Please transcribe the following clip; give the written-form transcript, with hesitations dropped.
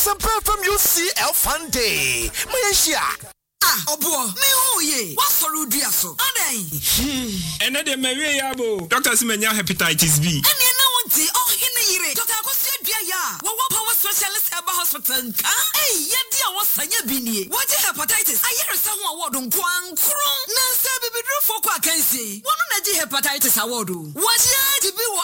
Asampa from UCL Fun Day. Malaysia. Obo, me who ye? What for Rudiaso? And then my way, Abo. Doctor Simenia hepatitis B. And you know what? Oh, Hinny, Dr. Agostia Dia. What power specialist about hospital? Hey, yet dear was Sanya Bini. What hepatitis? I hear someone word on Quang Krum. Nancy, baby, drew for Quakency. One of the hepatitis award. What ya to be what